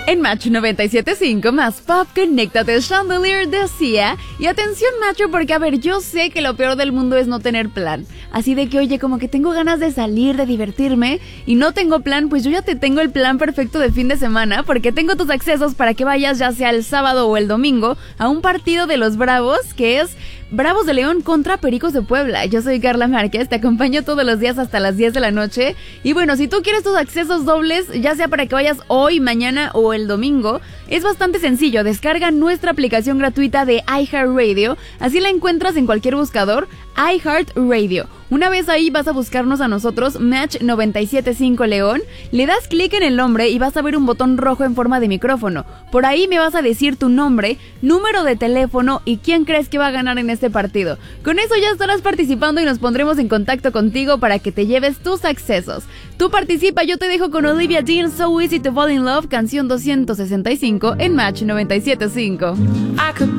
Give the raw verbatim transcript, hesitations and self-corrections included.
En Match noventa y siete punto cinco más pop, conéctate Chandelier decía. Y atención, macho, porque a ver, yo sé que lo peor del mundo es no tener plan. Así de que, oye, como que tengo ganas de salir, de divertirme y no tengo plan, pues yo ya te tengo el plan perfecto de fin de semana, porque tengo tus accesos para que vayas ya sea el sábado o el domingo a un partido de los Bravos, que es Bravos de León contra Pericos de Puebla. Yo soy Carla Márquez, te acompaño todos los días hasta las diez de la noche. Y bueno, si tú quieres tus accesos dobles, ya sea para que vayas hoy, mañana o el domingo, es bastante sencillo. Descarga nuestra aplicación gratuita de iHeartRadio, así la encuentras en cualquier buscador, iHeartRadio. Una vez ahí vas a buscarnos a nosotros, Match noventa y siete punto cinco León, le das clic en el nombre y vas a ver un botón rojo en forma de micrófono. Por ahí me vas a decir tu nombre, número de teléfono y quién crees que va a ganar en este partido. Con eso ya estarás participando y nos pondremos en contacto contigo para que te lleves tus accesos. Tú participa, yo te dejo con Olivia Dean, So Easy to Fall in Love, canción doscientos sesenta y cinco en Match noventa y siete punto cinco.